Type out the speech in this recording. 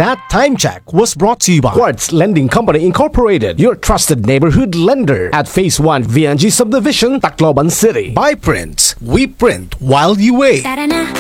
That time check was brought to you by Quartz Lending Company Incorporated, your trusted neighborhood lender at Phase 1 VNG Subdivision, Tacloban City. By Print, we print while you wait.